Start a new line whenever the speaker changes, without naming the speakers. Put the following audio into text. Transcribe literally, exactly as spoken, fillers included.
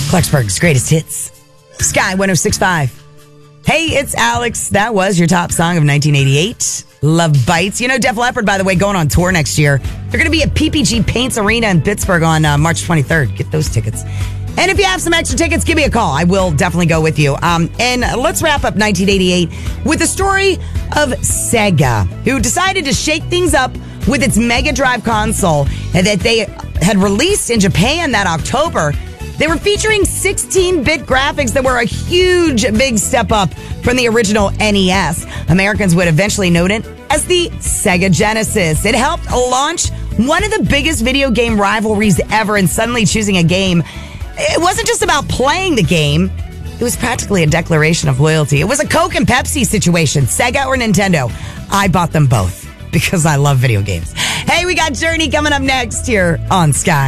Clarksburg's greatest hits. Sky one oh six point five. Hey, it's Alex. That was your top song of nineteen eighty-eight. Love Bites. You know, Def Leppard, by the way, going on tour next year. They're going to be at P P G Paints Arena in Pittsburgh on uh, March twenty-third. Get those tickets. And if you have some extra tickets, give me a call. I will definitely go with you. Um, and let's wrap up nineteen eighty-eight with the story of Sega, who decided to shake things up with its Mega Drive console that they had released in Japan that October. They were featuring sixteen-bit graphics that were a huge, big step up from the original N E S. Americans would eventually note it as the Sega Genesis. It helped launch one of the biggest video game rivalries ever, and suddenly choosing a game, it wasn't just about playing the game. It was practically a declaration of loyalty. It was a Coke and Pepsi situation, Sega or Nintendo. I bought them both because I love video games. Hey, we got Journey coming up next here on Sky.